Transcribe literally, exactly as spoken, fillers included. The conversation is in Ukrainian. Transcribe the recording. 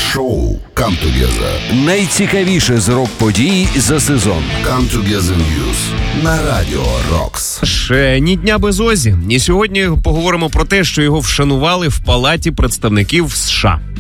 Шоу Come Together. Найцікавіше з рок-подій за сезон. Come Together News на Радіо Рокс. Ще ні дня без Озі. І сьогодні поговоримо про те, що його вшанували в Палаті представників США.